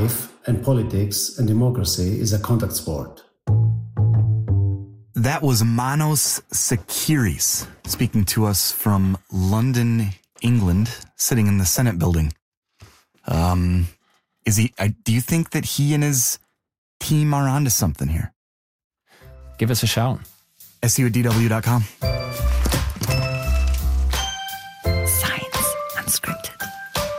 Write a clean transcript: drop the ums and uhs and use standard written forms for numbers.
life and politics and democracy is a contact sport. That was Manos Sakiris speaking to us from London, England, sitting in the Senate building. Do you think that he and his team are onto something here? Give us a shout. SU@DW.com.